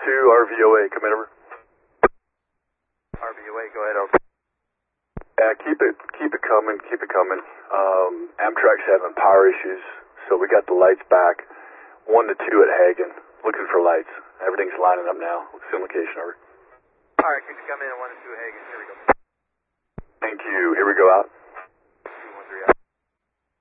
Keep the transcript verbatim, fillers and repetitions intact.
two, R V O A, come in, over. R V O A, go ahead, over. Yeah, keep it, keep it coming, keep it coming. Um, Amtrak's having power issues, so we got the lights back. One to two at Hagen, looking for lights. Everything's lining up now. What's the location, over? Alright, keep it coming in, one to two Hagen, here we go. Thank you, here we go out.